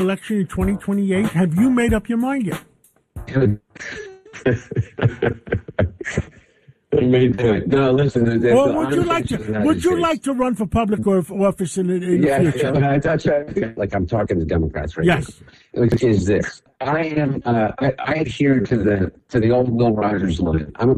election in 2028. Have you made up your mind yet? No, listen. Or would you like to run for public office in the future? Yeah, that's right. Like I'm talking to Democrats right now. Which is this. I adhere to the old Will Rogers line. I'm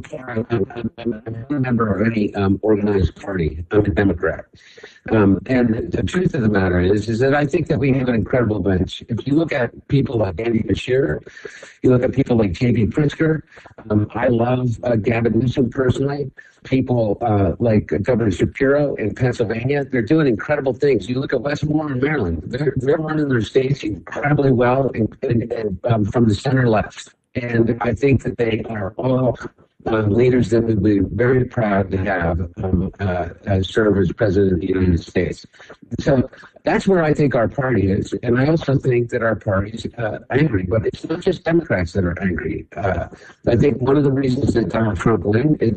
a member of any organized party. I'm a Democrat. And the truth of the matter is that I think that we have an incredible bench. If you look at people like Andy Beshear, you look at people like J.B. Pritzker. I love Gavin Newsom personally. People like Governor Shapiro in Pennsylvania, they're doing incredible things. You look at Westmore in Maryland, they're running their states incredibly well and from the center left. And I think that they are all leaders that we'd be very proud to have serve as president of the United States. So that's where I think our party is. And I also think that our party's angry, but it's not just Democrats that are angry. I think one of the reasons that Donald Trump won in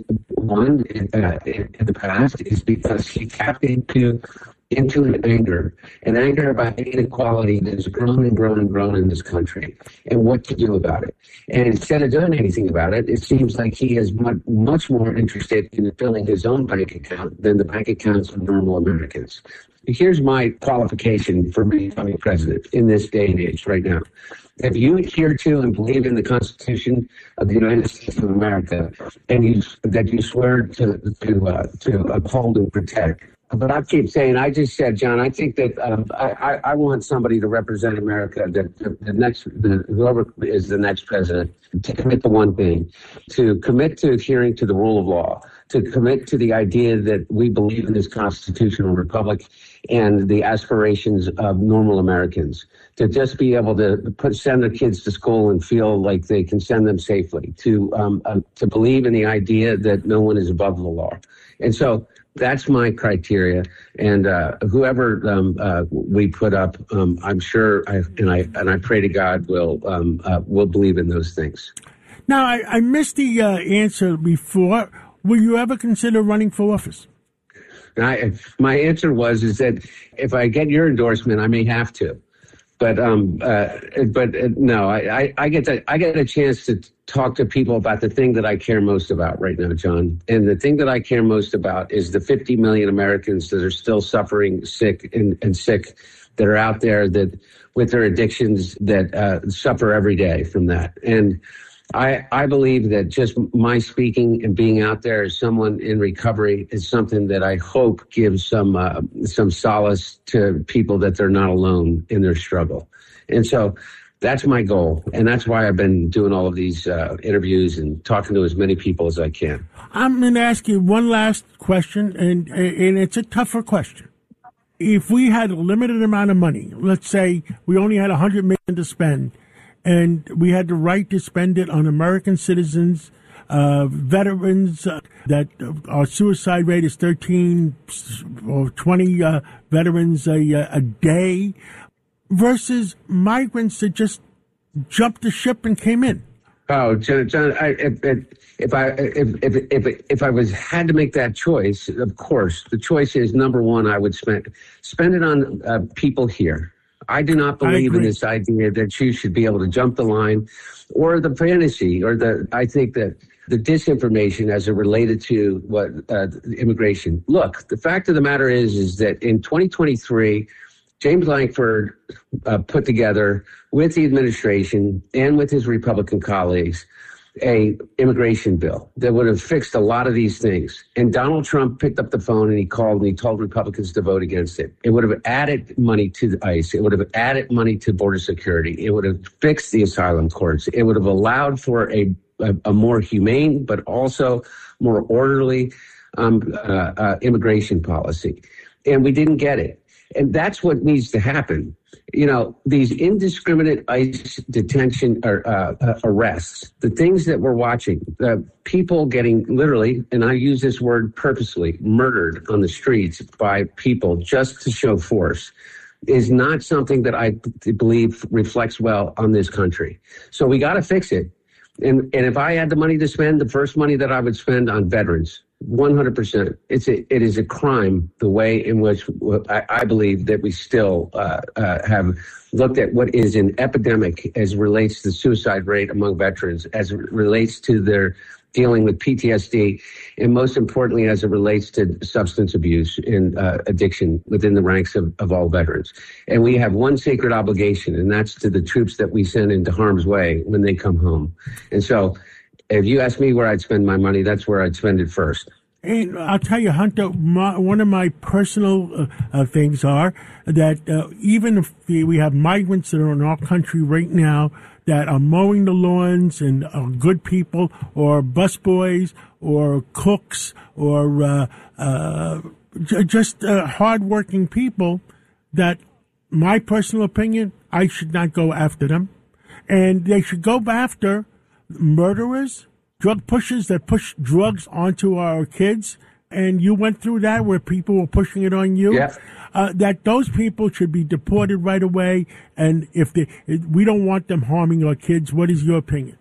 the past is because he tapped into an anger about inequality that has grown and grown and grown in this country, and what to do about it. And instead of doing anything about it, it seems like he is much more interested in filling his own bank account than the bank accounts of normal Americans. Here's my qualification for becoming president in this day and age right now. If you adhere to and believe in the Constitution of the United States of America, and that you swear to uphold and protect. But I keep saying, I just said, John, I think that I want somebody to represent America, whoever is the next president, to commit to one thing, to commit to adhering to the rule of law, to commit to the idea that we believe in this constitutional republic and the aspirations of normal Americans, to just be able to send their kids to school and feel like they can send them safely, to believe in the idea that no one is above the law. And so that's my criteria, and whoever we put up, I'm sure, I pray to God will believe in those things. Now, I missed the answer before. Will you ever consider running for office? My answer is that if I get your endorsement, I may have to. But no, I get a chance to talk to people about the thing that I care most about right now, John. And the thing that I care most about is the 50 million Americans that are still suffering sick that are out there that with their addictions that suffer every day from that. And I believe that just my speaking and being out there as someone in recovery is something that I hope gives some solace to people that they're not alone in their struggle. And so that's my goal. And that's why I've been doing all of these interviews and talking to as many people as I can. I'm going to ask you one last question, and it's a tougher question. If we had a limited amount of money, let's say we only had $100 million to spend, and we had the right to spend it on American citizens, veterans, that our suicide rate is 13 or 20 veterans a day, versus migrants that just jumped the ship and came in. Oh, John, if I had to make that choice, of course, the choice is, number one, I would spend it on people here. I do not believe in this idea that you should be able to jump the line, or the fantasy, or I think that the disinformation as it related to what immigration. Look, the fact of the matter is that in 2023, James Lankford put together with the administration and with his Republican colleagues a immigration bill that would have fixed a lot of these things. And Donald Trump picked up the phone and he called and he told Republicans to vote against it. It would have added money to the ICE. It would have added money to border security. It would have fixed the asylum courts. It would have allowed for a more humane but also more orderly immigration policy. And we didn't get it. And that's what needs to happen. You know, these indiscriminate ICE detention or arrests, the things that we're watching, people getting literally, and I use this word purposely, murdered on the streets by people just to show force, is not something that I believe reflects well on this country. So we got to fix it. And if I had the money to spend, the first money that I would spend on veterans, 100%. It is a crime the way in which I believe that we still have looked at what is an epidemic as it relates to the suicide rate among veterans, as it relates to their dealing with PTSD, and most importantly, as it relates to substance abuse and addiction within the ranks of all veterans. And we have one sacred obligation, and that's to the troops that we send into harm's way when they come home. And so if you ask me where I'd spend my money, that's where I'd spend it first. And I'll tell you, Hunter, one of my personal things are that even if we have migrants that are in our country right now that are mowing the lawns and are good people, or busboys, or cooks, or just hardworking people, that my personal opinion, I should not go after them. And they should go after murderers, drug pushers that push drugs onto our kids. And you went through that where people were pushing it on you. Yeah. That those people should be deported right away. And if we don't want them harming our kids, what is your opinion?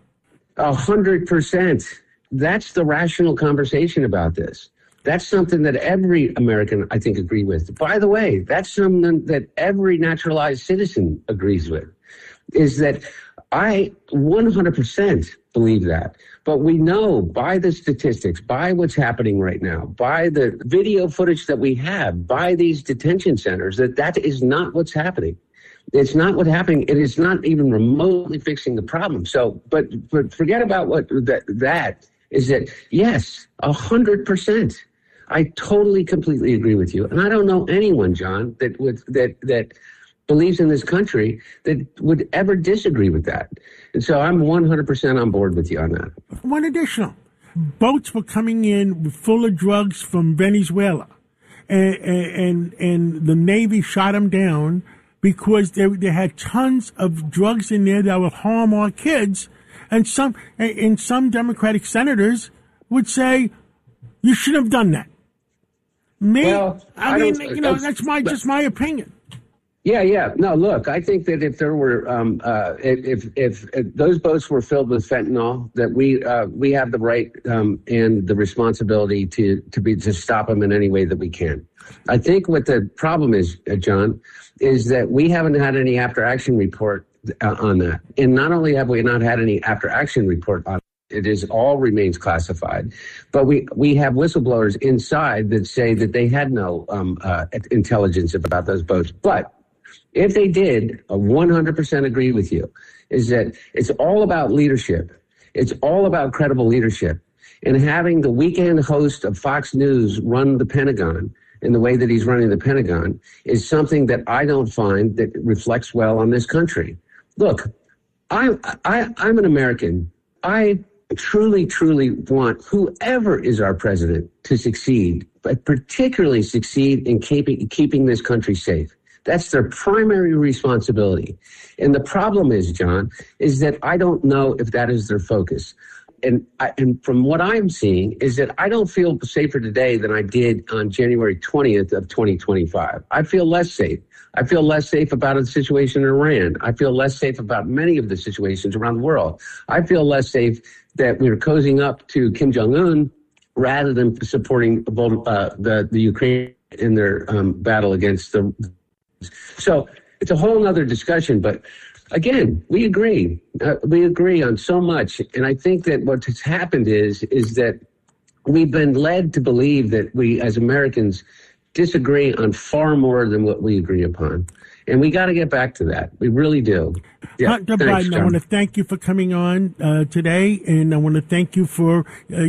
100%. That's the rational conversation about this. That's something that every American, I think, agree with. By the way, that's something that every naturalized citizen agrees with, is that I 100% believe that. But we know by the statistics, by what's happening right now, by the video footage that we have, by these detention centers, that is not what's happening. It's not what's happening. It is not even remotely fixing the problem. So, but forget about what that is. That yes, 100%. I totally, completely agree with you. And I don't know anyone, John, that believes in this country that would ever disagree with that. And so I'm 100% on board with you on that. One additional. Boats were coming in full of drugs from Venezuela, and the Navy shot them down because they had tons of drugs in there that would harm our kids. And some Democratic senators would say, you shouldn't have done that. That's just my opinion. Yeah. No, look, I think that if there were, if those boats were filled with fentanyl, that we have the right and the responsibility to stop them in any way that we can. I think what the problem is, John, is that we haven't had any after-action report on that. And not only have we not had any after-action report on it, is all remains classified. But we have whistleblowers inside that say that they had no intelligence about those boats. But if they did, I 100% agree with you, is that it's all about leadership. It's all about credible leadership. And having the weekend host of Fox News run the Pentagon in the way that he's running the Pentagon is something that I don't find that reflects well on this country. Look, I'm an American. I truly, truly want whoever is our president to succeed, but particularly succeed in keeping this country safe. That's their primary responsibility. And the problem is, John, is that I don't know if that is their focus. And from what I'm seeing is that I don't feel safer today than I did on January 20th of 2025. I feel less safe. I feel less safe about the situation in Iran. I feel less safe about many of the situations around the world. I feel less safe that we're cozying up to Kim Jong-un rather than supporting the Ukraine in their battle against the. So it's a whole other discussion, but again, we agree. We agree on so much. And I think that what has happened is that we've been led to believe that we as Americans disagree on far more than what we agree upon. And we got to get back to that. We really do. Yeah, Hunter Biden, I want to thank you for coming on today. And I want to thank you for,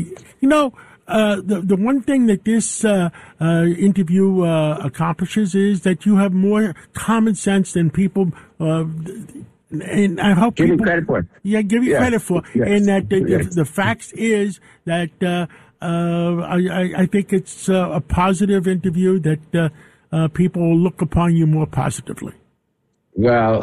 the one thing that this interview accomplishes is that you have more common sense than people. And I hope give you credit for it. Yeah, give you credit for. Yes. And that the facts is that I think it's a positive interview that people will look upon you more positively. Well,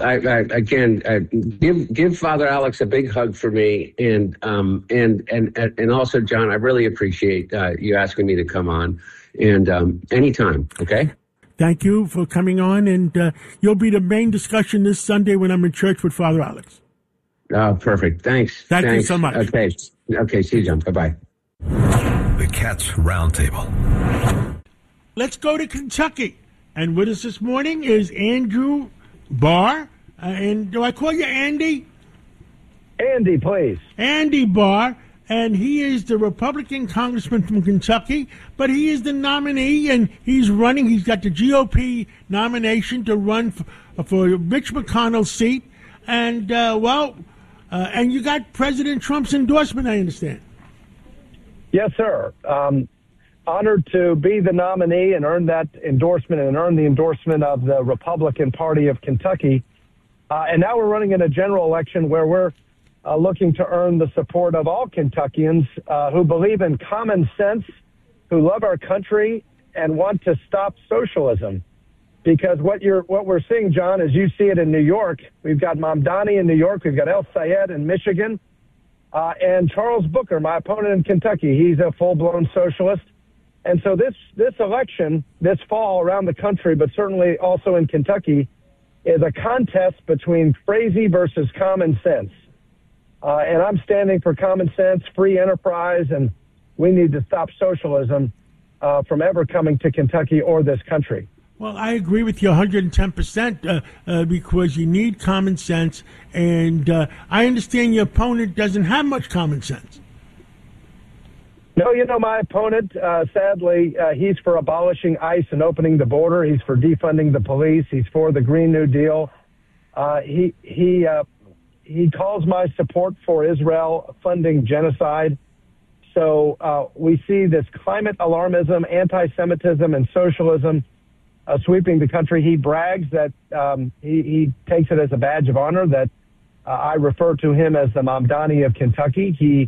give Father Alex a big hug for me, and also John, I really appreciate you asking me to come on, and anytime, okay. Thank you for coming on, and you'll be the main discussion this Sunday when I'm in church with Father Alex. Oh, perfect. Thanks. Thank you so much. Okay. See you, John. Bye-bye. The Cats Roundtable. Let's go to Kentucky. And with us this morning is Andrew Barr. And do I call you Andy? Andy, please. Andy Barr. And he is the Republican congressman from Kentucky, but he is the nominee, and he's running. He's got the GOP nomination to run for Mitch McConnell's seat. And, and you got President Trump's endorsement, I understand. Yes, sir. Honored to be the nominee and earn that endorsement and earn the endorsement of the Republican Party of Kentucky. And now we're running in a general election where we're looking to earn the support of all Kentuckians who believe in common sense, who love our country, and want to stop socialism. Because what we're seeing, John, is you see it in New York. We've got Mamdani in New York. We've got El Sayed in Michigan. And Charles Booker, my opponent in Kentucky, he's a full-blown socialist. And so this election, this fall around the country, but certainly also in Kentucky, is a contest between crazy versus common sense. And I'm standing for common sense, free enterprise, and we need to stop socialism from ever coming to Kentucky or this country. Well, I agree with you 110% because you need common sense, and I understand your opponent doesn't have much common sense. No, my opponent, sadly, he's for abolishing ICE and opening the border. He's for defunding the police. He's for the Green New Deal. He calls my support for Israel funding genocide. So we see this climate alarmism, anti-Semitism, and socialism sweeping the country. He brags that he takes it as a badge of honor that I refer to him as the Mamdani of Kentucky. He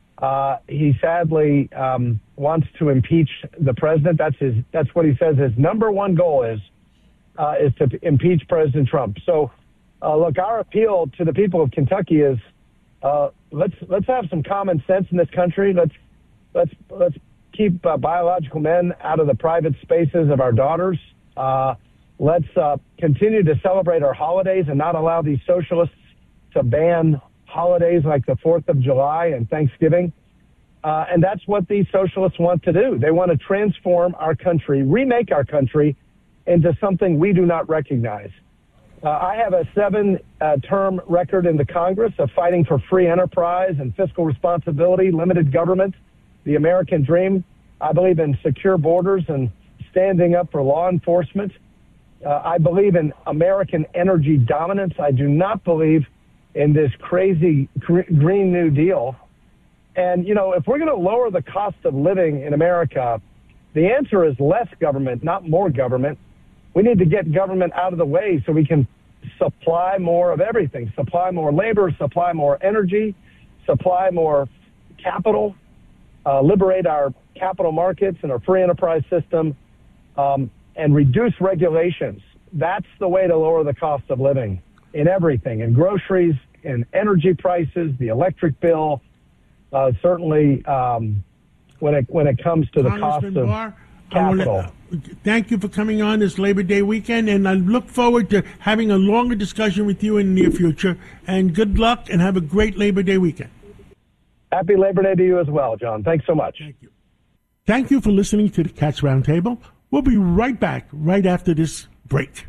sadly wants to impeach the president. That's what he says his number one goal is to impeach President Trump. So, look, our appeal to the people of Kentucky is let's have some common sense in this country. Let's keep biological men out of the private spaces of our daughters. Let's continue to celebrate our holidays and not allow these socialists to ban holidays like the 4th of July and Thanksgiving. And that's what these socialists want to do. They want to transform our country, remake our country into something we do not recognize. I have a 7-term record in the Congress of fighting for free enterprise and fiscal responsibility, limited government, the American dream. I believe in secure borders and standing up for law enforcement. I believe in American energy dominance. I do not believe in this crazy Green New Deal. And, if we're going to lower the cost of living in America, the answer is less government, not more government. We need to get government out of the way so we can supply more of everything, supply more labor, supply more energy, supply more capital, liberate our capital markets and our free enterprise system, and reduce regulations. That's the way to lower the cost of living in everything, in groceries, in energy prices, the electric bill, certainly when it comes to the cost of capital. Thank you for coming on this Labor Day weekend, and I look forward to having a longer discussion with you in the near future. And good luck, and have a great Labor Day weekend. Happy Labor Day to you as well, John. Thanks so much. Thank you. Thank you for listening to the Cats Roundtable. We'll be right back right after this break.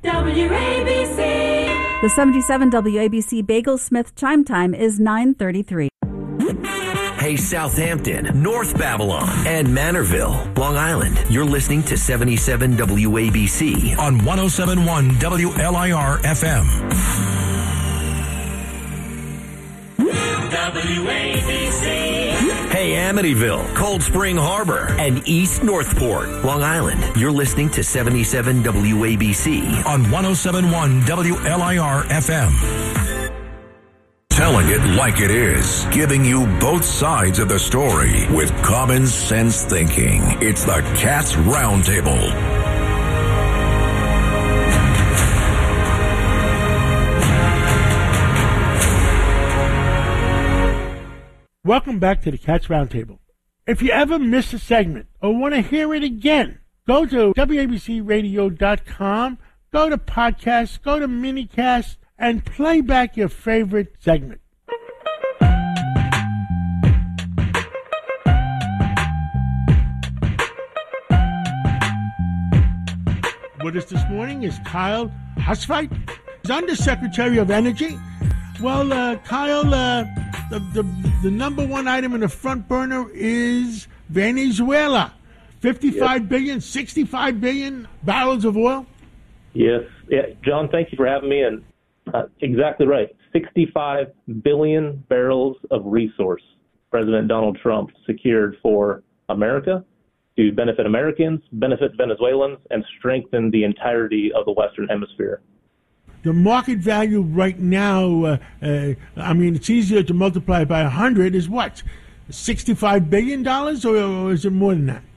WABC. The 77 WABC Bagel Smith chime time is 9:33. Hey, Southampton, North Babylon, and Manorville, Long Island. You're listening to 77 WABC on 107.1 WLIR FM. WABC. Hey, Amityville, Cold Spring Harbor, and East Northport, Long Island. You're listening to 77 WABC on 107.1 WLIR FM. Telling it like it is, giving you both sides of the story with common sense thinking. It's the Cats Roundtable. Welcome back to the Cats Roundtable. If you ever miss a segment or want to hear it again, go to WABCRadio.com, go to podcasts, go to minicast, and play back your favorite segment. With us this morning is Kyle Husveit. He's Undersecretary of Energy. Well, Kyle, the number one item in the front burner is Venezuela. 55 billion, 65 billion barrels of oil? Yes. Yeah, John, thank you for having me. And exactly right. 65 billion barrels of resource President Donald Trump secured for America to benefit Americans, benefit Venezuelans, and strengthen the entirety of the Western Hemisphere. The market value right now, it's easier to multiply by 100, is what? $65 billion, or is it more than that?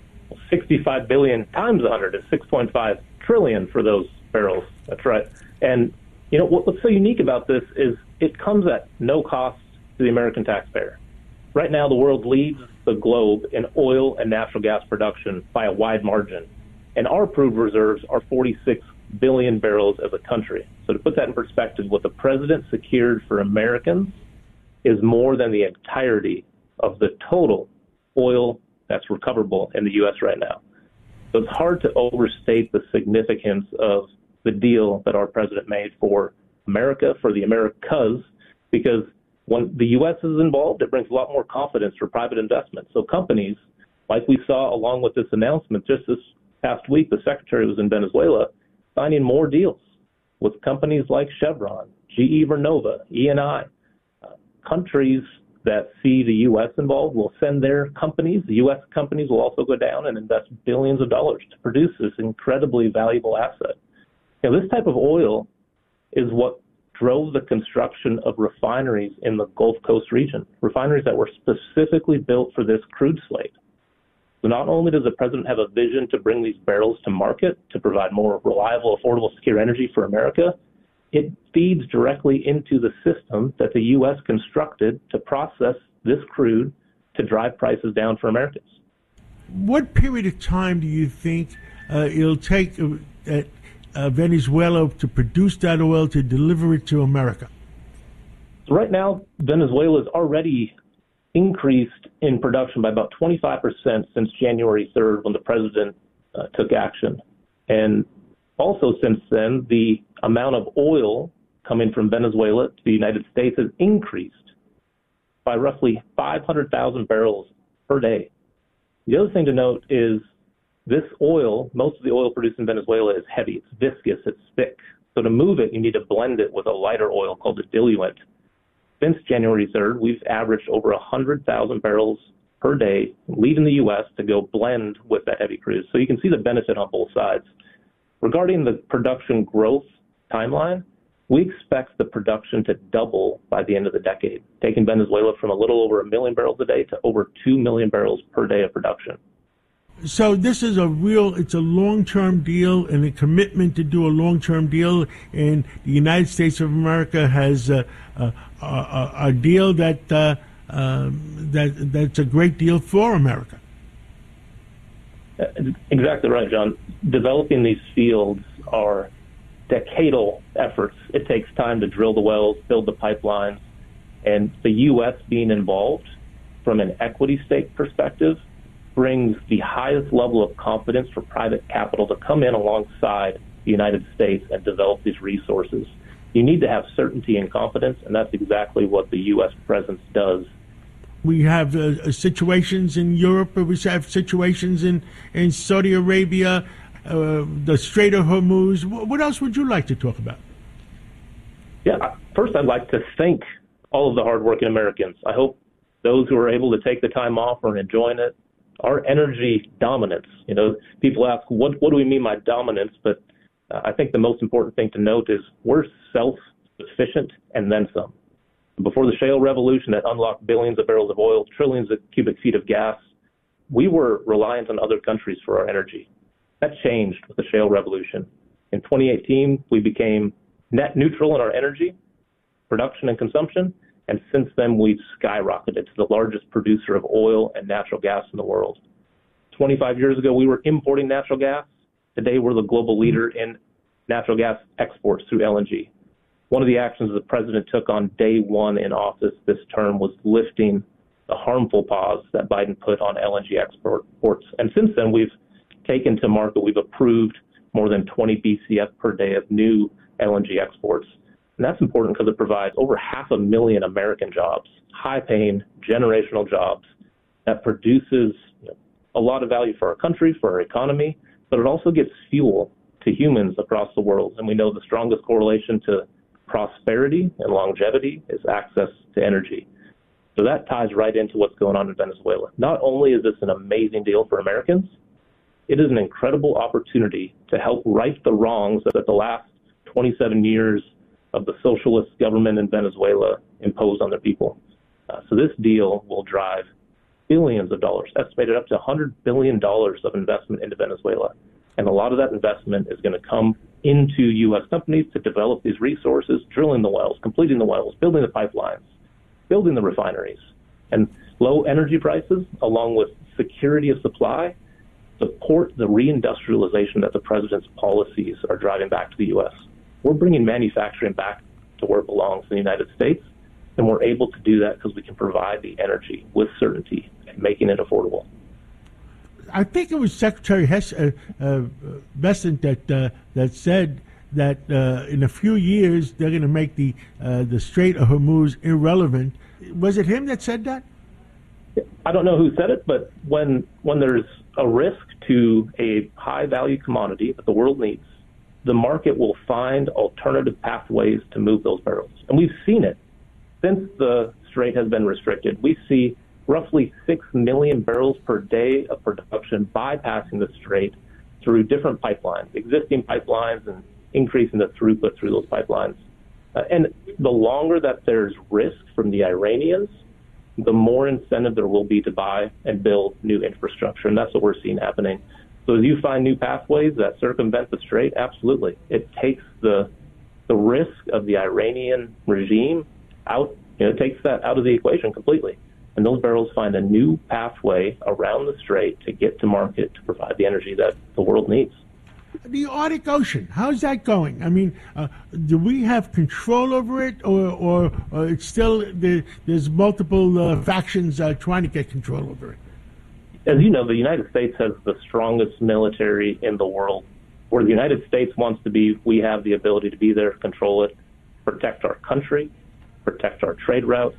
65 billion times 100 is 6.5 trillion for those barrels. That's right. And, what's so unique about this is it comes at no cost to the American taxpayer. Right now, the world leads the globe in oil and natural gas production by a wide margin. And our proved reserves are 46 billion barrels as a country. So to put that in perspective, what the president secured for Americans is more than the entirety of the total oil that's recoverable in the U.S. right now. So it's hard to overstate the significance of the deal that our president made for America, for the Americas, because when the U.S. is involved, it brings a lot more confidence for private investment. So companies, like we saw along with this announcement just this past week, the secretary was in Venezuela, signing more deals with companies like Chevron, GE Vernova, Eni. Countries that see the U.S. involved will send their companies. The U.S. companies will also go down and invest billions of dollars to produce this incredibly valuable asset. This type of oil is what drove the construction of refineries in the Gulf Coast region, refineries that were specifically built for this crude slate. So not only does the president have a vision to bring these barrels to market to provide more reliable, affordable, secure energy for America, it feeds directly into the system that the U.S. constructed to process this crude to drive prices down for Americans. What period of time do you think it'll take Venezuela to produce that oil to deliver it to America? So right now, Venezuela is already increased in production by about 25% since January 3rd when the president took action. And also since then, the amount of oil coming from Venezuela to the United States has increased by roughly 500,000 barrels per day. The other thing to note is this oil, most of the oil produced in Venezuela is heavy, it's viscous, it's thick. So to move it, you need to blend it with a lighter oil called a diluent. Since January 3rd, we've averaged over 100,000 barrels per day leaving the U.S. to go blend with that heavy crude. So you can see the benefit on both sides. Regarding the production growth timeline, we expect the production to double by the end of the decade, taking Venezuela from a little over 1 million barrels a day to over 2 million barrels per day of production. So this is it's a long-term deal and a commitment to do a long-term deal. And the United States of America has a deal that's a great deal for America. Exactly right, John. Developing these fields are decadal efforts. It takes time to drill the wells, build the pipelines, and the U.S. being involved from an equity stake perspective brings the highest level of confidence for private capital to come in alongside the United States and develop these resources. You need to have certainty and confidence, and that's exactly what the U.S. presence does. We have situations in Europe, we have situations in Saudi Arabia, the Strait of Hormuz. What else would you like to talk about? Yeah, first I'd like to thank all of the hardworking Americans. I hope those who are able to take the time off are enjoying it. Our energy dominance, people ask, what do we mean by dominance? But I think the most important thing to note is we're self-sufficient and then some. Before the shale revolution that unlocked billions of barrels of oil, trillions of cubic feet of gas, we were reliant on other countries for our energy. That changed with the shale revolution. In 2018, we became net neutral in our energy, production and consumption, and since then we've skyrocketed to the largest producer of oil and natural gas in the world. 25 years ago, we were importing natural gas. Today, we're the global leader in natural gas exports through LNG. One of the actions the president took on day one in office this term was lifting the harmful pause that Biden put on LNG exports. And since then, we've taken to market, we've approved more than 20 BCF per day of new LNG exports. And that's important because it provides over 500,000 American jobs, high-paying, generational jobs that produces a lot of value for our country, for our economy, but it also gives fuel to humans across the world. And we know the strongest correlation to prosperity and longevity is access to energy. So that ties right into what's going on in Venezuela. Not only is this an amazing deal for Americans, it is an incredible opportunity to help right the wrongs that the last 27 years of the socialist government in Venezuela imposed on their people. So this deal will drive billions of dollars, estimated up to $100 billion of investment into Venezuela. And a lot of that investment is going to come into U.S. companies to develop these resources, drilling the wells, completing the wells, building the pipelines, building the refineries. And low energy prices, along with security of supply, support the reindustrialization that the president's policies are driving back to the U.S. We're bringing manufacturing back to where it belongs in the United States, and we're able to do that because we can provide the energy with certainty and making it affordable. I think it was Secretary Bessent that said that in a few years they're going to make the Strait of Hormuz irrelevant. Was it him that said that? I don't know who said it, but when there's a risk to a high-value commodity that the world needs, the market will find alternative pathways to move those barrels. And we've seen it. Since the strait has been restricted, we see roughly 6 million barrels per day of production bypassing the strait through different pipelines, existing pipelines, and increasing the throughput through those pipelines. And the longer that there's risk from the Iranians, the more incentive there will be to buy and build new infrastructure. And that's what we're seeing happening. So as you find new pathways that circumvent the strait, absolutely. It takes the risk of the Iranian regime out. It takes that out of the equation completely. And those barrels find a new pathway around the strait to get to market to provide the energy that the world needs. The Arctic Ocean, how's that going? I mean, do we have control over it, or it's still there's multiple factions trying to get control over it? As you know, the United States has the strongest military in the world. Where the United States wants to be, we have the ability to be there, control it, protect our country, protect our trade routes,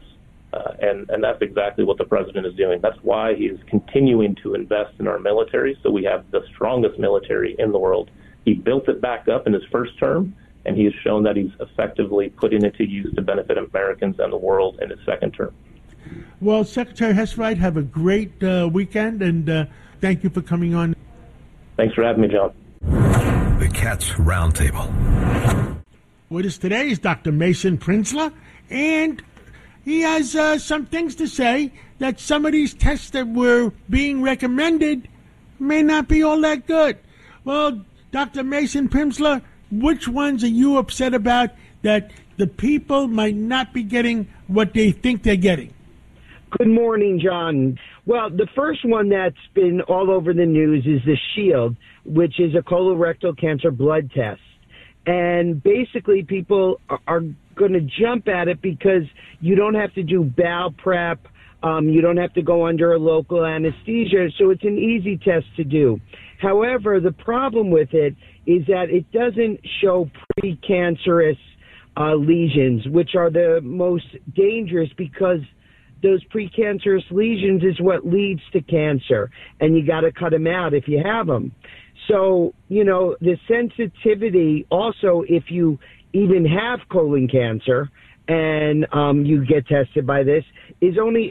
and that's exactly what the president is doing. That's why he is continuing to invest in our military, so we have the strongest military in the world. He built it back up in his first term, and he has shown that he's effectively putting it to use to benefit Americans and the world in his second term. Well, Secretary Hesselwright, have a great weekend, and thank you for coming on. Thanks for having me, John. The Cats Roundtable. With us today is Dr. Mason Prinzler, and he has some things to say that some of these tests that were being recommended may not be all that good. Well, Dr. Mason Prinzler, which ones are you upset about that the people might not be getting what they think they're getting? Good morning, John. Well, the first one that's been all over the news is the SHIELD, which is a colorectal cancer blood test. And basically people are going to jump at it because you don't have to do bowel prep. You don't have to go under a local anesthesia. So it's an easy test to do. However, the problem with it is that it doesn't show precancerous lesions, which are the most dangerous because those precancerous lesions is what leads to cancer. And you got to cut them out if you have them. So, the sensitivity also, if you even have colon cancer and you get tested by this, is only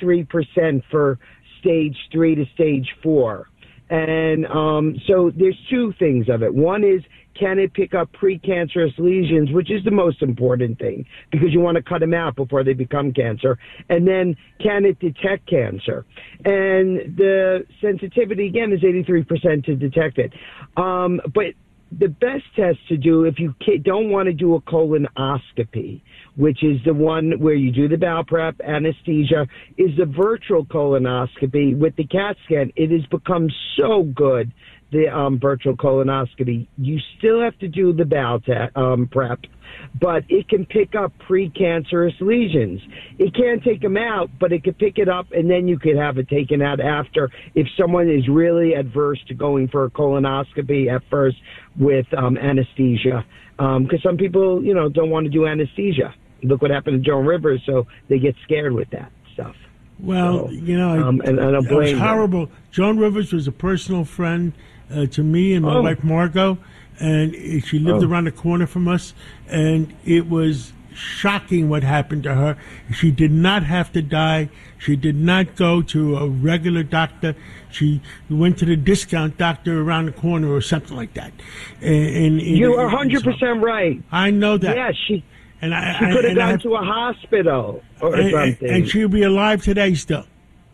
83% for stage 3 to stage 4. And so there's two things of it. One is, can it pick up precancerous lesions, which is the most important thing because you want to cut them out before they become cancer. And then can it detect cancer? And the sensitivity, again, is 83% to detect it. But the best test to do if you don't want to do a colonoscopy, which is the one where you do the bowel prep, anesthesia, is the virtual colonoscopy with the CAT scan. It has become so good the virtual colonoscopy. You still have to do the bowel prep, but it can pick up precancerous lesions. It can't take them out, but it could pick it up, and then you could have it taken out after if someone is really adverse to going for a colonoscopy at first with anesthesia. Because some people, don't want to do anesthesia. Look what happened to Joan Rivers, so they get scared with that stuff. Well, so, and I don't blame it was horrible. them. Joan Rivers was a personal friend to me and my wife Margot, and she lived around the corner from us, and it was shocking what happened to her. She did not have to die. She did not go to a regular doctor. She went to the discount doctor around the corner or something like that. And you're 100% right. I know that. Yeah, she could have gone to a hospital or something. And she'll be alive today still.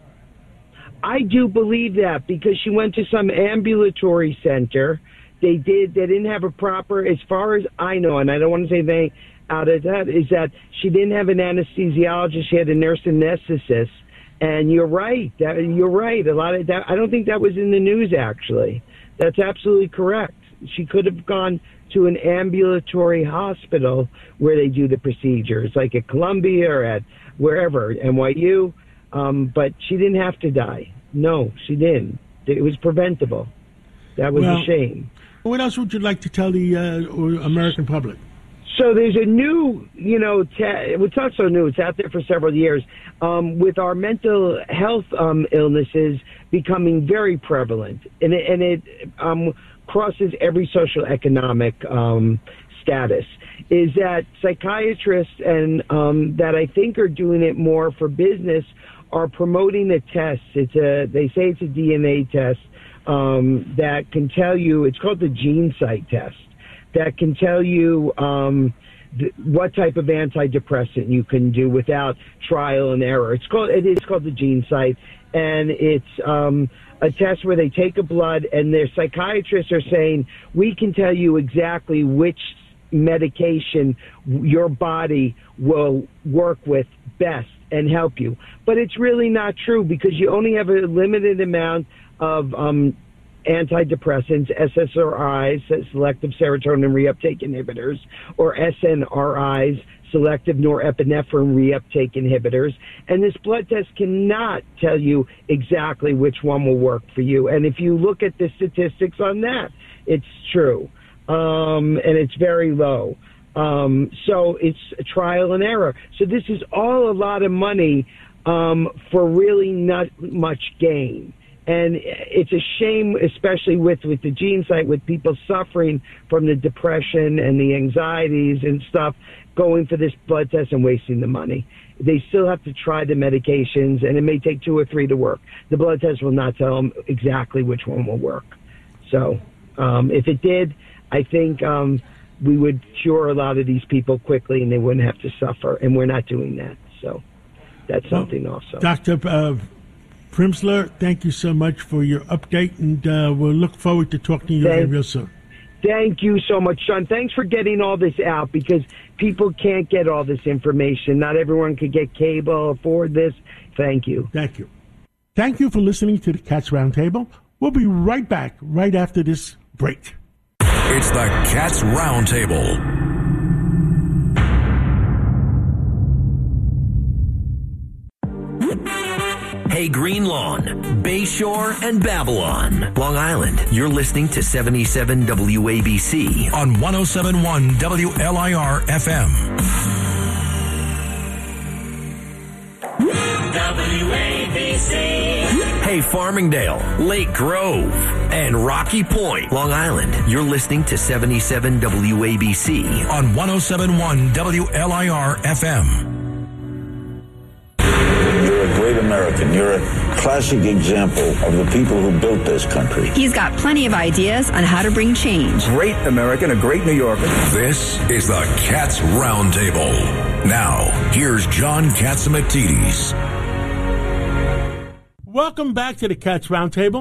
I do believe that because she went to some ambulatory center. They didn't have a proper, as far as I know, and I don't want to say anything out of that, is that she didn't have an anesthesiologist. She had a nurse anesthetist. And you're right. You're right. A lot of that. I don't think that was in the news, actually. That's absolutely correct. She could have gone to an ambulatory hospital where they do the procedures, like at Columbia or at wherever, NYU. But she didn't have to die. No, she didn't. It was preventable. That was a shame. What else would you like to tell the American public? So there's a new, it's not so new, it's out there for several years, with our mental health illnesses becoming very prevalent. And it crosses every social economic status, is that psychiatrists and that I think are doing it more for business are promoting a test. They say it's a DNA test that can tell you, it's called the GeneSight test, that can tell you what type of antidepressant you can do without trial and error. It is called the GeneSight, and it's a test where they take a blood, and their psychiatrists are saying, we can tell you exactly which medication your body will work with best and help you. But it's really not true because you only have a limited amount of antidepressants, SSRIs, selective serotonin reuptake inhibitors, or SNRIs, selective norepinephrine reuptake inhibitors. And this blood test cannot tell you exactly which one will work for you. And if you look at the statistics on that, it's true. And it's very low. So it's a trial and error. So this is all a lot of money for really not much gain. And it's a shame, especially with the GeneSight, with people suffering from the depression and the anxieties and stuff, going for this blood test and wasting the money. They still have to try the medications, and it may take 2 or 3 to work. The blood test will not tell them exactly which one will work. So if it did, I think we would cure a lot of these people quickly, and they wouldn't have to suffer, and we're not doing that. So that's something also. Dr. Primsler, thank you so much for your update, and we'll look forward to talking to you again real soon. Thank you so much, Sean. Thanks for getting all this out because people can't get all this information. Not everyone could get cable, afford this. Thank you. Thank you. Thank you for listening to the Cats Roundtable. We'll be right back right after this break. It's the Cats Roundtable. Hey, Green Lawn, Bayshore, and Babylon, Long Island. You're listening to 77 WABC on 107.1 WLIR FM. WABC. Hey, Farmingdale, Lake Grove, and Rocky Point, Long Island. You're listening to 77 WABC on 107.1 WLIR FM. You're a great American. You're a classic example of the people who built this country. He's got plenty of ideas on how to bring change. Great American, a great New Yorker. This is the Cats Roundtable. Now, here's John Catsimatidis. Welcome back to the Cats Roundtable.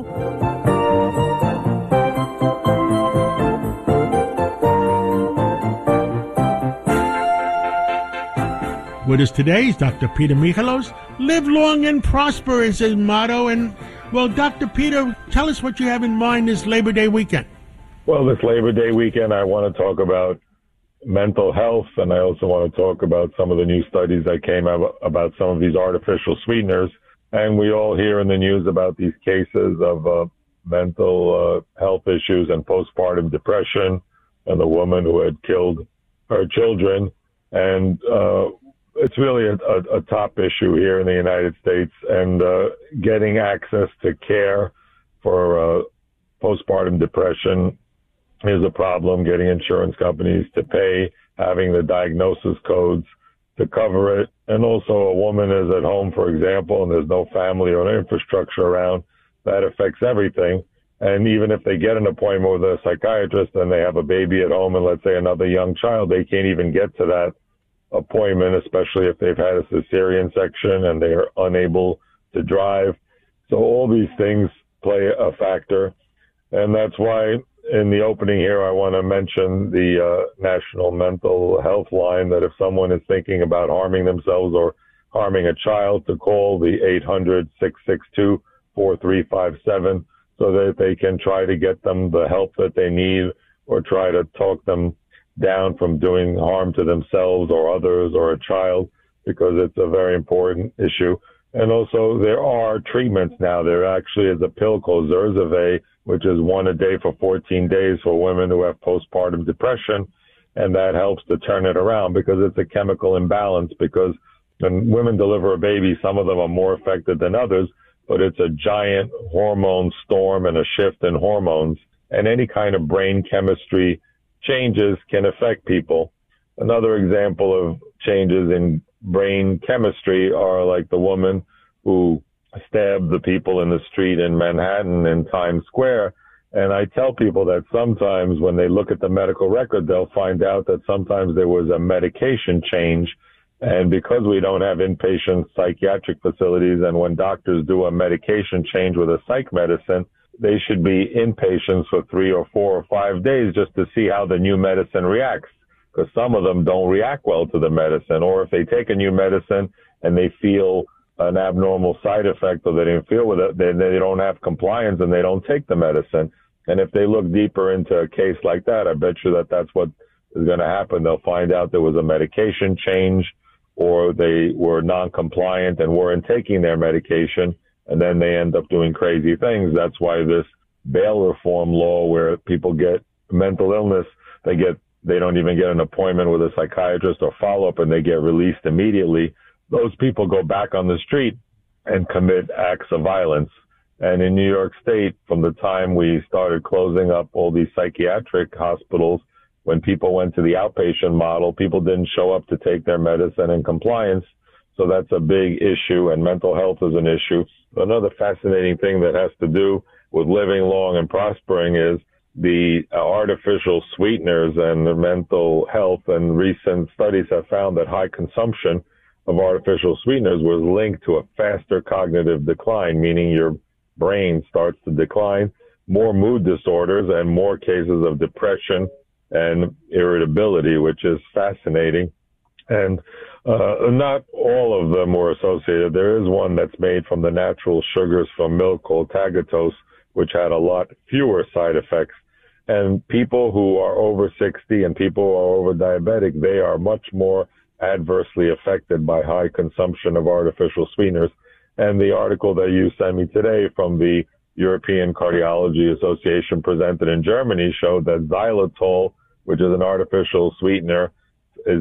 With us today is Dr. Peter Michalos. Live long and prosper is his motto, and Well, Dr. Peter, tell us what you have in mind this Labor Day weekend. Well, this Labor Day weekend, I want to talk about mental health, and I also want to talk about some of the new studies that came out about some of these artificial sweeteners. And we all hear in the news about these cases of mental health issues and postpartum depression, and the woman who had killed her children. And it's really a top issue here in the United States, and getting access to care for postpartum depression is a problem. Getting insurance companies to pay, having the diagnosis codes to cover it. And also, a woman is at home, for example, and there's no family or infrastructure around, that affects everything. And even if they get an appointment with a psychiatrist and they have a baby at home and let's say another young child, they can't even get to that appointment, especially if they've had a cesarean section and they are unable to drive. So all these things play a factor. And that's why in the opening here, I want to mention the National Mental Health Line, that if someone is thinking about harming themselves or harming a child, to call the 800-662-4357 so that they can try to get them the help that they need, or try to talk them down from doing harm to themselves or others or a child, because it's a very important issue. And also, there are treatments now. There actually is a pill called Zurzuvae, which is one a day for 14 days for women who have postpartum depression. And that helps to turn it around, because it's a chemical imbalance. Because when women deliver a baby, some of them are more affected than others, but it's a giant hormone storm and a shift in hormones. And any kind of brain chemistry changes can affect people. Another example of changes in brain chemistry are like the woman who stabbed the people in the street in Manhattan in Times Square. And I tell people that sometimes when they look at the medical record, they'll find out that sometimes there was a medication change. And because we don't have inpatient psychiatric facilities, and when doctors do a medication change with a psych medicine, they should be inpatients for 3 or 4 or 5 days just to see how the new medicine reacts, because some of them don't react well to the medicine. Or if they take a new medicine and they feel an abnormal side effect or they didn't feel with it, then they don't have compliance and they don't take the medicine. And if they look deeper into a case like that, I bet you that that's what is going to happen. They'll find out there was a medication change, or they were non-compliant and weren't taking their medication, and then they end up doing crazy things. That's why this bail reform law, where people get mental illness, they don't even get an appointment with a psychiatrist or follow-up, and they get released immediately. Those people go back on the street and commit acts of violence. And in New York State, from the time we started closing up all these psychiatric hospitals, when people went to the outpatient model, people didn't show up to take their medicine in compliance. So that's a big issue, and mental health is an issue. Another fascinating thing that has to do with living long and prospering is the artificial sweeteners and the mental health. And recent studies have found that high consumption of artificial sweeteners was linked to a faster cognitive decline, meaning your brain starts to decline, more mood disorders, and more cases of depression and irritability, which is fascinating. And not all of them were associated. There is one that's made from the natural sugars from milk called Tagatose, which had a lot fewer side effects. And people who are over 60 and people who are over diabetic, they are much more adversely affected by high consumption of artificial sweeteners. And the article that you sent me today from the European Cardiology Association presented in Germany showed that xylitol, which is an artificial sweetener, is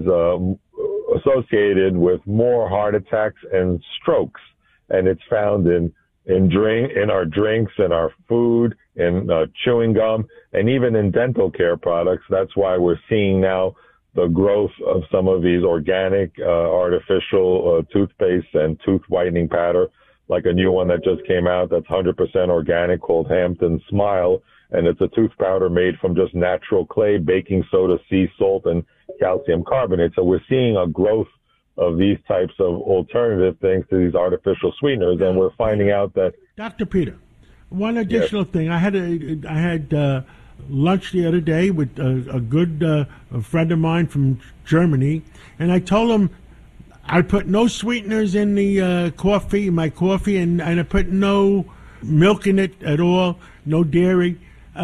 associated with more heart attacks and strokes. And it's found in our drinks, in our food, in chewing gum, and even in dental care products. That's why we're seeing now the growth of some of these organic artificial toothpaste and tooth whitening powder, like a new one that just came out that's 100% organic called Hampton Smile. And it's a tooth powder made from just natural clay, baking soda, sea salt, and calcium carbonate. So we're seeing a growth of these types of alternative things to these artificial sweeteners, and we're finding out that... Dr. Peter, one additional thing. I had lunch the other day with a good friend of mine from Germany, and I told him I put no sweeteners in the my coffee, and I put no milk in it at all, no dairy.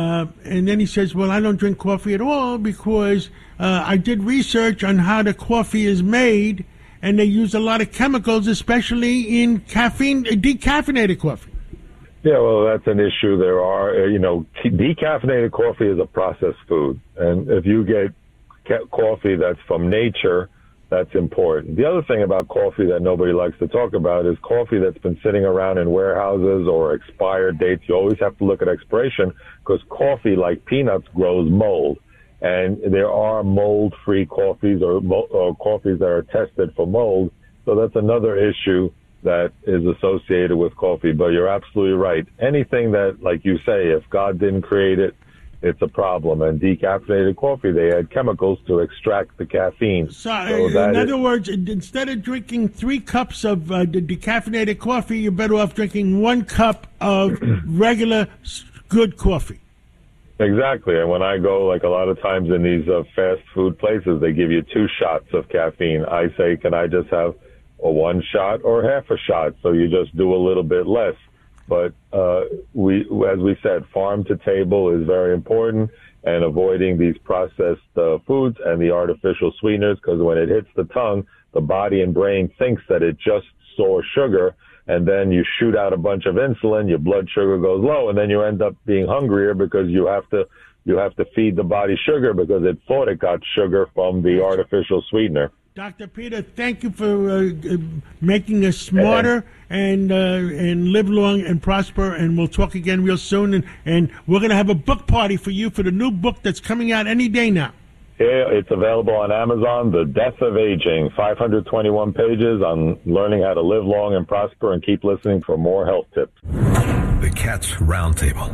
And then he says, well, I don't drink coffee at all because I did research on how the coffee is made, and they use a lot of chemicals, especially in decaffeinated coffee. Yeah, well, that's an issue. There are, decaffeinated coffee is a processed food. And if you get coffee that's from nature, that's important. The other thing about coffee that nobody likes to talk about is coffee that's been sitting around in warehouses or expired dates. You always have to look at expiration because coffee, like peanuts, grows mold. And there are mold-free coffees or coffees that are tested for mold. So that's another issue that is associated with coffee. But you're absolutely right. Anything that, like you say, if God didn't create it, it's a problem. And decaffeinated coffee, they add chemicals to extract the caffeine. So in other words, instead of drinking 3 cups of the decaffeinated coffee, you're better off drinking 1 cup of regular good coffee. Exactly. And when I go, like a lot of times in these fast food places, they give you 2 shots of caffeine. I say, can I just have a 1 shot or half a shot? So you just do a little bit less. But as we said, farm to table is very important, and avoiding these processed foods and the artificial sweeteners, because when it hits the tongue, the body and brain thinks that it just saw sugar, and then you shoot out a bunch of insulin, your blood sugar goes low, and then you end up being hungrier because you have to feed the body sugar because it thought it got sugar from the artificial sweetener. Dr. Peter, thank you for making us smarter and live long and prosper. And we'll talk again real soon. And we're going to have a book party for you for the new book that's coming out any day now. Yeah, it's available on Amazon, The Death of Aging, 521 pages on learning how to live long and prosper, and keep listening for more health tips. The Cats Roundtable.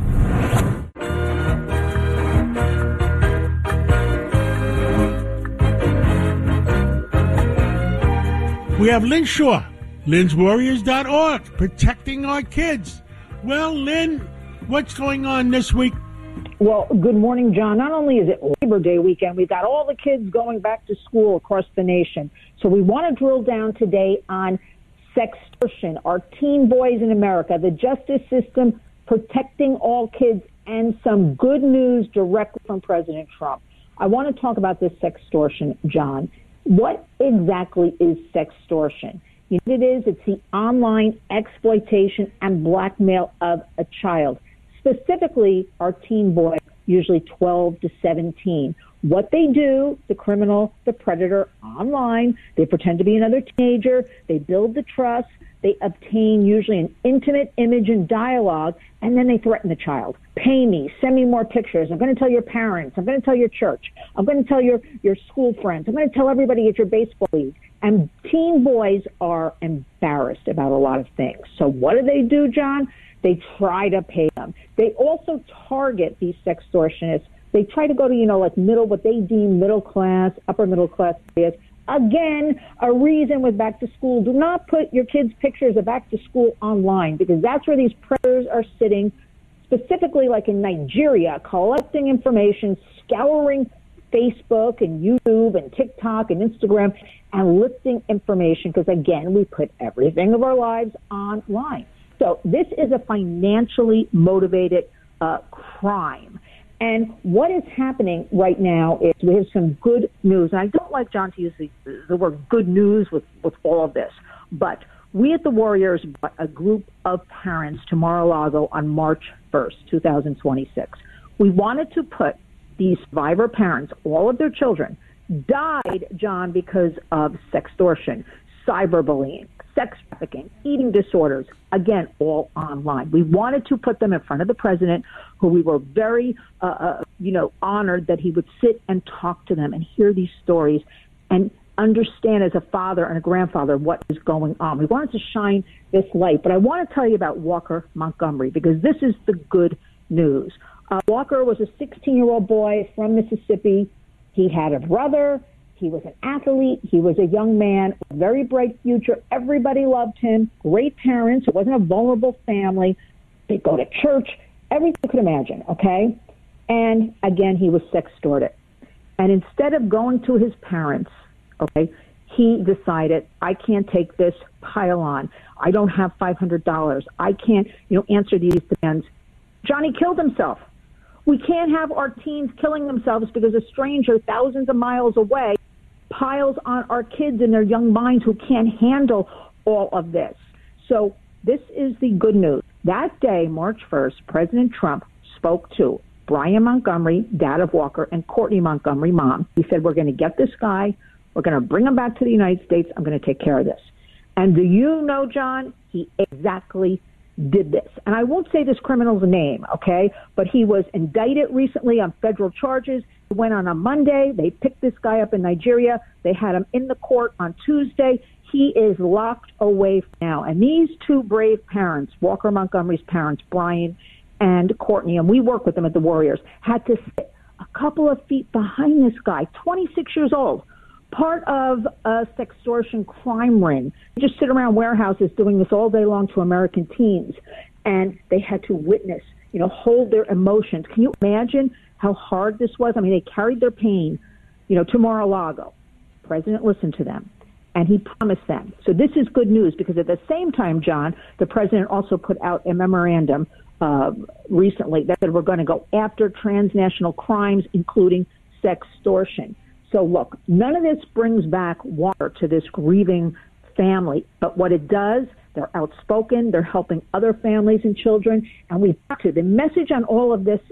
We have Lynn Shaw, Lynn'sWarriors.org, protecting our kids. Well, Lynn, what's going on this week? Well, good morning, John. Not only is it Labor Day weekend, we've got all the kids going back to school across the nation. So we want to drill down today on sextortion, our teen boys in America, the justice system protecting all kids, and some good news directly from President Trump. I want to talk about this sextortion, John. What exactly is sextortion? You know what it is? It's the online exploitation and blackmail of a child, specifically our teen boy, usually 12 to 17. What they do, the criminal, the predator, online, they pretend to be another teenager, they build the trust, they obtain usually an intimate image and dialogue, and then they threaten the child. Pay me, send me more pictures. I'm going to tell your parents. I'm going to tell your church. I'm going to tell your school friends. I'm going to tell everybody at your baseball league. And teen boys are embarrassed about a lot of things. So what do, John? They try to pay them. They also target these sextortionists. They try to go to, what they deem middle class, upper middle class areas. Again, a reason with back to school. Do not put your kids' pictures of back to school online, because that's where these predators are sitting, specifically like in Nigeria, collecting information, scouring Facebook and YouTube and TikTok and Instagram, and lifting information, because, again, we put everything of our lives online. So this is a financially motivated crime. And what is happening right now is we have some good news. And I don't like, John, to use the word good news with all of this. But we at the Warriors brought a group of parents to Mar-a-Lago on March 1st, 2026. We wanted to put these survivor parents, all of their children, died, John, because of sextortion, cyberbullying, sex trafficking, eating disorders, again, all online. We wanted to put them in front of the president, who we were very, honored that he would sit and talk to them and hear these stories and understand as a father and a grandfather what is going on. We wanted to shine this light. But I want to tell you about Walker Montgomery, because this is the good news. Walker was a 16-year-old boy from Mississippi. He had a brother. He was an athlete. He was a young man, a very bright future. Everybody loved him. Great parents. It wasn't a vulnerable family. They go to church. Everything you could imagine, okay? And, again, he was sextorted. And instead of going to his parents, okay, he decided, I can't take this pile on. I don't have $500. I can't, answer these demands. Johnny killed himself. We can't have our teens killing themselves because a stranger thousands of miles away piles on our kids and their young minds who can't handle all of this. So this is the good news. That day, March 1st, President Trump spoke to Brian Montgomery, dad of Walker, and Courtney Montgomery, mom. He said, we're going to get this guy. We're going to bring him back to the United States. I'm going to take care of this. And do you know, John, he exactly did this. And I won't say this criminal's name, okay? But he was indicted recently on federal charges. He went on a Monday. They picked this guy up in Nigeria. They had him in the court on Tuesday. He is locked away now. And these two brave parents, Walker Montgomery's parents, Brian and Courtney, and we work with them at the Warriors, had to sit a couple of feet behind this guy, 26 years old, part of a sextortion crime ring. They just sit around warehouses doing this all day long to American teens. And they had to witness, hold their emotions. Can you imagine how hard this was? I mean, they carried their pain, to Mar-a-Lago. The president listened to them, and he promised them. So this is good news because at the same time, John, the president also put out a memorandum recently that said we're going to go after transnational crimes, including sextortion. So look, none of this brings back water to this grieving family, but what it does, they're outspoken, they're helping other families and children, and we have to. The message on all of this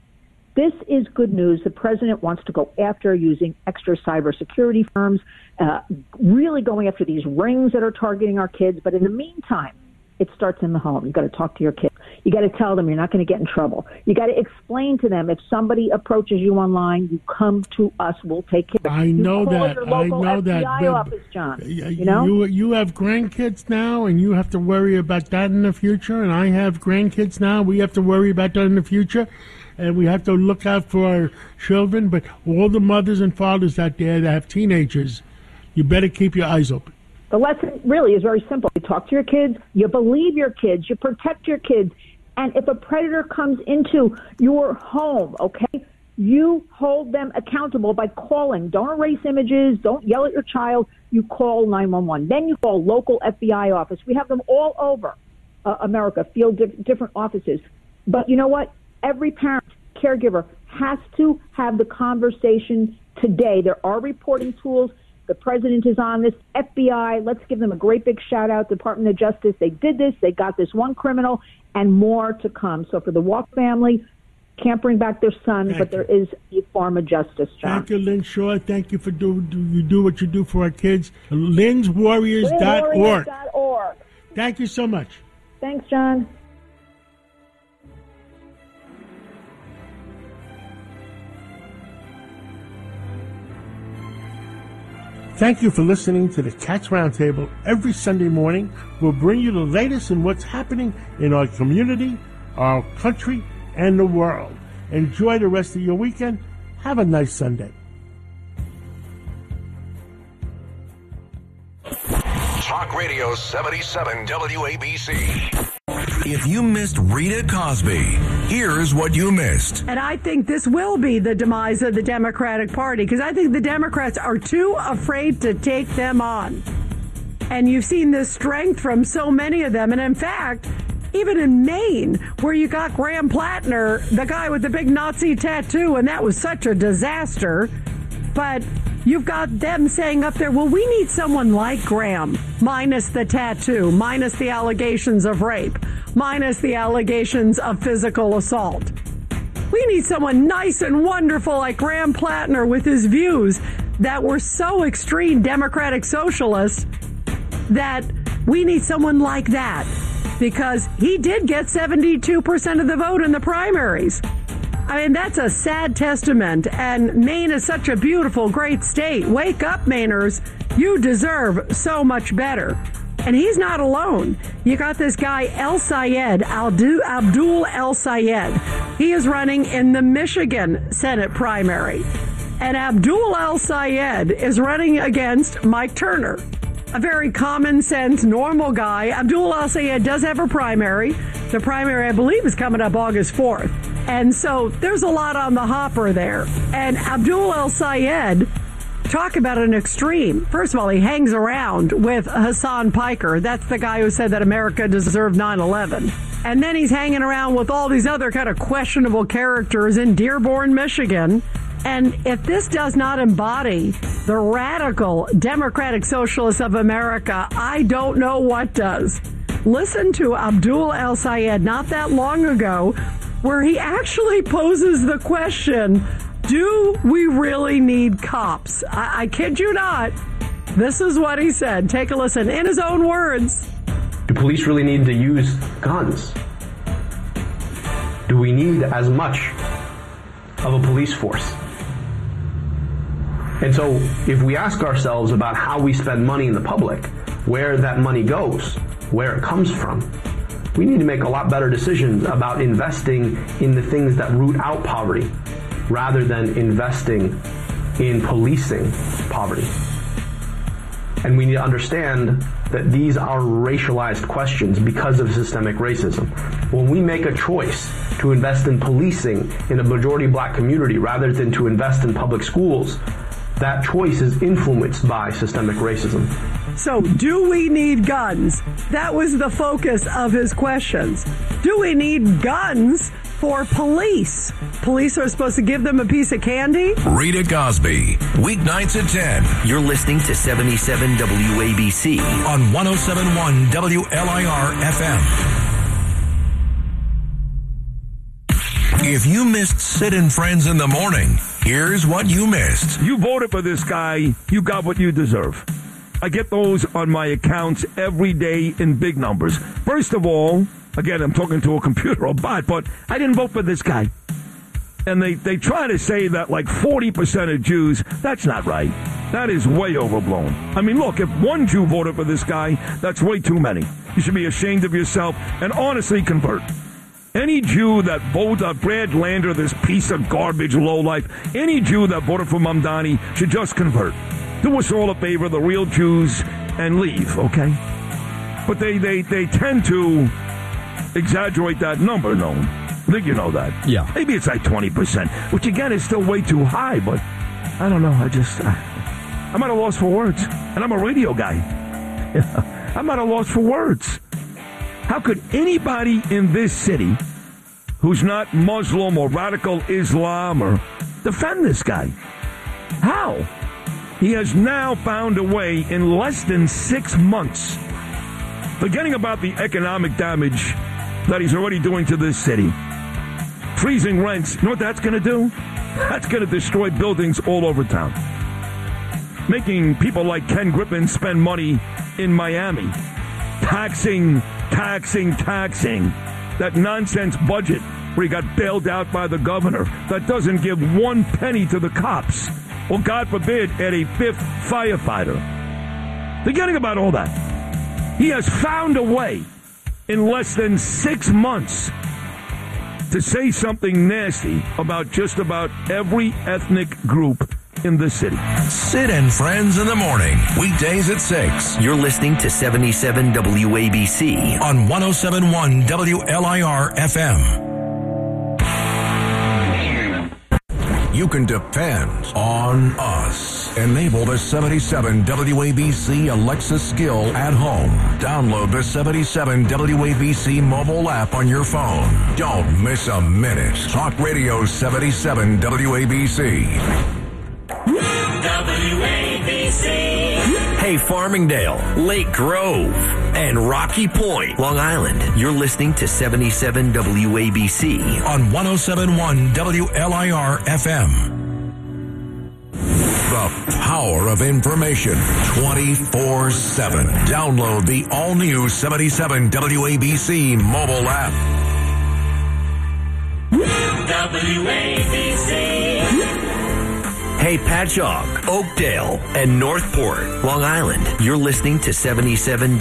is good news. The president wants to go after using extra cybersecurity firms, really going after these rings that are targeting our kids, but in the meantime, it starts in the home. You've got to talk to your kids. You got to tell them you're not going to get in trouble. You got to explain to them if somebody approaches you online, you come to us. We'll take care of it. I know that. I know FBI that. Office, John. You have grandkids now, and you have to worry about that in the future. And I have grandkids now. We have to worry about that in the future. And we have to look out for our children. But all the mothers and fathers out there that have teenagers, you better keep your eyes open. The lesson really is very simple. You talk to your kids, you believe your kids, you protect your kids, and if a predator comes into your home, okay, you hold them accountable by calling. Don't erase images. Don't yell at your child. You call 911. Then you call local FBI office. We have them all over America, different offices. But you know what? Every parent, caregiver has to have the conversation today. There are reporting tools. The president is on this. FBI, let's give them a great big shout out. Department of Justice, they did this. They got this one criminal and more to come. So for the Walk family, can't bring back their son, but there is a form of justice, John. Thank you, Lynn Shaw. Thank you for you do what you do for our kids. Lynn'sWarriors.org. Thank you so much. Thanks, John. Thank you for listening to the Cats Roundtable. Every Sunday morning, we'll bring you the latest in what's happening in our community, our country, and the world. Enjoy the rest of your weekend. Have a nice Sunday. Talk Radio 77 WABC. If you missed Rita Cosby, here's what you missed. And I think this will be the demise of the Democratic Party because I think the Democrats are too afraid to take them on. And you've seen this strength from so many of them. And in fact, even in Maine, where you got Graham Plattner, the guy with the big Nazi tattoo, and that was such a disaster. But you've got them saying up there, well, we need someone like Graham, minus the tattoo, minus the allegations of rape, minus the allegations of physical assault. We need someone nice and wonderful like Graham Plattner with his views that were so extreme Democratic socialists that we need someone like that because he did get 72% of the vote in the primaries. I mean, that's a sad testament, and Maine is such a beautiful, great state. Wake up, Mainers. You deserve so much better. And he's not alone. You got this guy, Abdul El-Sayed. He is running in the Michigan Senate primary. And Abdul El-Sayed is running against Mike Turner, a very common sense, normal guy. Abdul El-Sayed does have a primary. The primary, I believe, is coming up August 4th. And so there's a lot on the hopper there. And Abdul El-Sayed talk about an extreme. First of all, he hangs around with Hassan Piker. That's the guy who said that America deserved 9/11. And then he's hanging around with all these other kind of questionable characters in Dearborn, Michigan. And if this does not embody the radical Democratic Socialists of America, I don't know what does. Listen to Abdul El-Sayed not that long ago, where he actually poses the question, do we really need cops? I kid you not. This is what he said. Take a listen in his own words. Do police really need to use guns? Do we need as much of a police force? And so if we ask ourselves about how we spend money in the public, where that money goes, where it comes from, we need to make a lot better decisions about investing in the things that root out poverty rather than investing in policing poverty. And we need to understand that these are racialized questions because of systemic racism. When we make a choice to invest in policing in a majority black community rather than to invest in public schools, that choice is influenced by systemic racism. So, do we need guns? That was the focus of his questions. Do we need guns for police? Police are supposed to give them a piece of candy? Rita Cosby, weeknights at 10. You're listening to 77 WABC on 107.1 WLIR FM. If you missed Sid and Friends in the morning, here's what you missed. You voted for this guy, you got what you deserve. I get those on my accounts every day in big numbers. First of all, again, I'm talking to a computer or bot, but I didn't vote for this guy. And they try to say that like 40% of Jews, that's not right. That is way overblown. I mean, look, if one Jew voted for this guy, that's way too many. You should be ashamed of yourself and honestly convert. Any Jew that voted Brad Lander, this piece of garbage lowlife, any Jew that voted for Mamdani should just convert. Do us all a favor, the real Jews, and leave, okay? But they tend to exaggerate that number, no? I think you know that. Yeah. Maybe it's like 20%, which again is still way too high, but I don't know. I'm at a loss for words. And I'm a radio guy. I'm at a loss for words. How could anybody in this city who's not Muslim or radical Islam or defend this guy? How? He has now found a way in less than 6 months, forgetting about the economic damage that he's already doing to this city. Freezing rents, you know what that's going to do? That's going to destroy buildings all over town. Making people like Ken Griffin spend money in Miami. Taxing. That nonsense budget where he got bailed out by the governor that doesn't give one penny to the cops. Or, God forbid, add a fifth firefighter. Forgetting about all that. He has found a way in less than 6 months to say something nasty about just about every ethnic group in the city. Sid and Friends in the morning, weekdays at 6. You're listening to 77 WABC on 107.1 WLIR FM. You can depend on us. Enable the 77 WABC Alexa skill at home. Download the 77 WABC mobile app on your phone. Don't miss a minute. Talk Radio 77 WABC. WABC. Hey, Farmingdale, Lake Grove, and Rocky Point, Long Island. You're listening to 77 WABC on 107.1 WLIR FM. The power of information 24/7. Download the all-new 77 WABC mobile app. WABC. Hey, Patchogue, Oakdale, and Northport, Long Island. You're listening to 77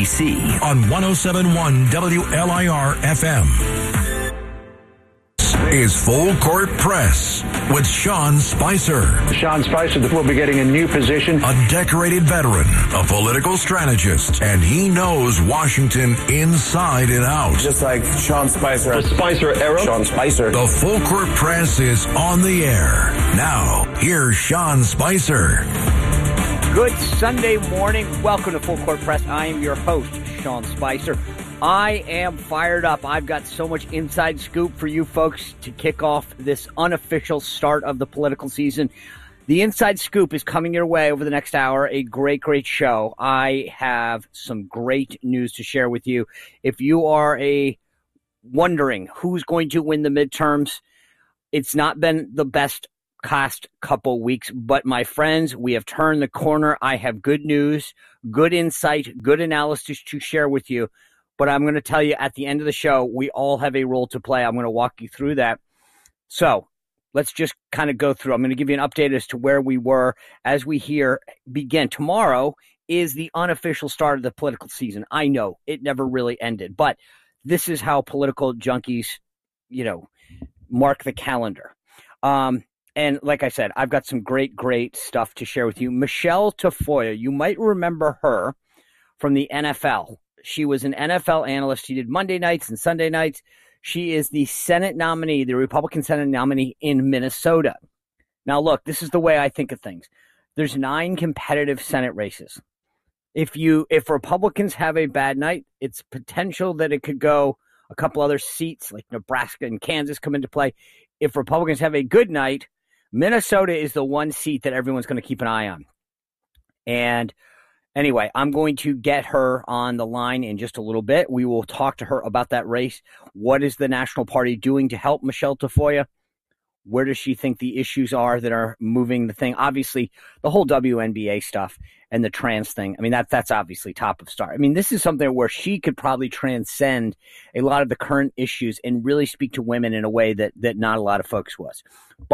WABC on 107.1 WLIR FM. is Full Court Press with Sean Spicer. Sean Spicer will be getting a new position. A decorated veteran, a political strategist, and he knows Washington inside and out. Just like Sean Spicer. The Spicer era. Sean Spicer. The Full Court Press is on the air. Now, here's Sean Spicer. Good Sunday morning. Welcome to Full Court Press. I am your host, Sean Spicer. I am fired up. I've got so much inside scoop for you folks to kick off this unofficial start of the political season. The inside scoop is coming your way over the next hour. A great, great show. I have some great news to share with you. If you are wondering who's going to win the midterms, it's not been the best past couple weeks, but my friends, we have turned the corner. I have good news, good insight, good analysis to share with you. But I'm going to tell you at the end of the show, we all have a role to play. I'm going to walk you through that. So let's just kind of go through. I'm going to give you an update as to where we were as we begin. Tomorrow is the unofficial start of the political season. I know it never really ended, but this is how political junkies, mark the calendar. And like I said, I've got some great, great stuff to share with you. Michelle Tafoya, you might remember her from the NFL. She was an NFL analyst. She did Monday nights and Sunday nights. She is the Senate nominee, the Republican Senate nominee in Minnesota. Now, look, this is the way I think of things. There's 9 competitive Senate races. If Republicans have a bad night, it's potential that it could go a couple other seats like Nebraska and Kansas come into play. If Republicans have a good night, Minnesota is the one seat that everyone's going to keep an eye on. And anyway, I'm going to get her on the line in just a little bit. We will talk to her about that race. What is the National Party doing to help Michelle Tafoya? Where does she think the issues are that are moving the thing? Obviously, the whole WNBA stuff and the trans thing. I mean, that's obviously top of star. I mean, this is something where she could probably transcend a lot of the current issues and really speak to women in a way that not a lot of folks was.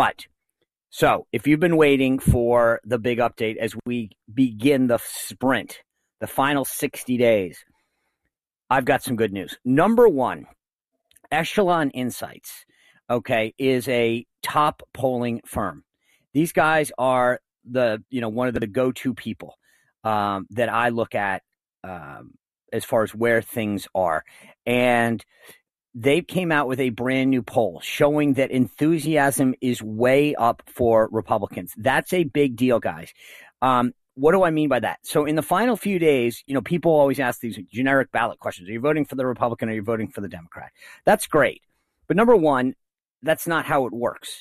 So if you've been waiting for the big update as we begin the sprint, the final 60 days, I've got some good news. Number one, Echelon Insights, is a top polling firm. These guys are one of the go-to people that I look at as far as where things are. And they came out with a brand new poll showing that enthusiasm is way up for Republicans. That's a big deal, guys. What do I mean by that? So in the final few days, people always ask these generic ballot questions. Are you voting for the Republican or are you voting for the Democrat? That's great. But number one, that's not how it works.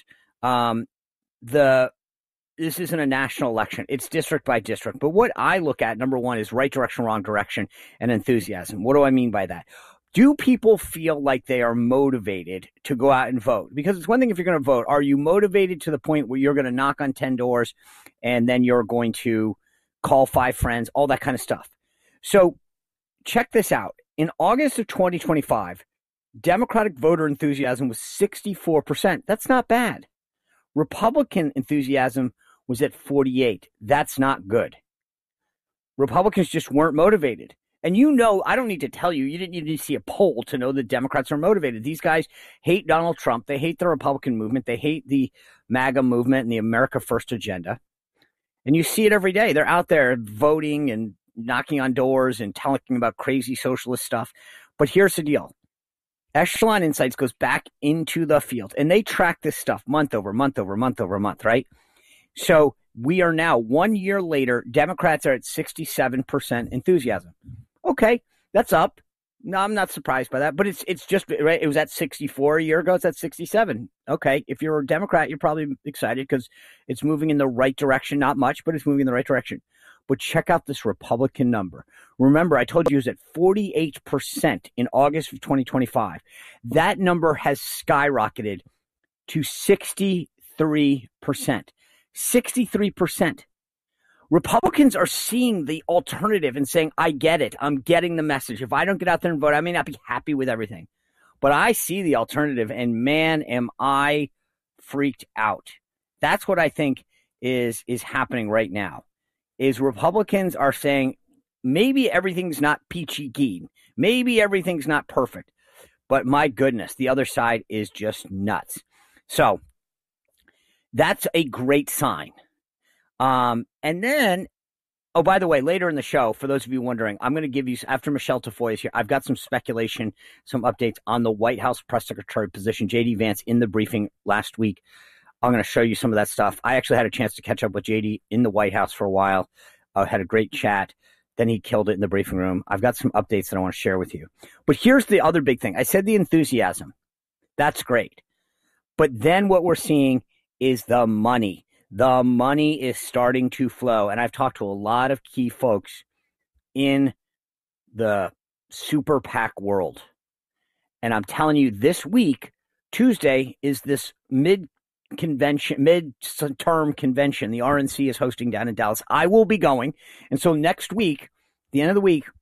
This isn't a national election. It's district by district. But what I look at, number one, is right direction, wrong direction, and enthusiasm. What do I mean by that? Do people feel like they are motivated to go out and vote? Because it's one thing if you're going to vote. Are you motivated to the point where you're going to knock on 10 doors and then you're going to call 5 friends, all that kind of stuff? So check this out. In August of 2025, Democratic voter enthusiasm was 64%. That's not bad. Republican enthusiasm was at 48%. That's not good. Republicans just weren't motivated. And I don't need to tell you, you didn't need to see a poll to know that Democrats are motivated. These guys hate Donald Trump. They hate the Republican movement. They hate the MAGA movement and the America First agenda. And you see it every day. They're out there voting and knocking on doors and talking about crazy socialist stuff. But here's the deal. Echelon Insights goes back into the field, and they track this stuff month over month over month over month, right? So we are now 1 year later, Democrats are at 67% enthusiasm. Okay, that's up. No, I'm not surprised by that, but it's just right. It was at 64 a year ago. It's at 67. Okay, if you're a Democrat, you're probably excited because it's moving in the right direction. Not much, but it's moving in the right direction. But check out this Republican number. Remember, I told you it was at 48% in August of 2025. That number has skyrocketed to 63%. 63%. Republicans are seeing the alternative and saying, I get it. I'm getting the message. If I don't get out there and vote, I may not be happy with everything. But I see the alternative, and man, am I freaked out. That's what I think is happening right now, is Republicans are saying, maybe everything's not peachy keen. Maybe everything's not perfect. But my goodness, the other side is just nuts. So that's a great sign. And then, oh, by the way, later in the show, for those of you wondering, I'm going to give you, after Michelle Tafoya is here, I've got some speculation, some updates on the White House press secretary position. J.D. Vance in the briefing last week. I'm going to show you some of that stuff. I actually had a chance to catch up with J.D. in the White House for a while. Had a great chat. Then he killed it in the briefing room. I've got some updates that I want to share with you. But here's the other big thing. I said the enthusiasm. That's great. But then what we're seeing is the money. The money is starting to flow. And I've talked to a lot of key folks in the super PAC world. And I'm telling you, this week, Tuesday, is this midterm convention the RNC is hosting down in Dallas. I will be going. And so next week, the end of the week,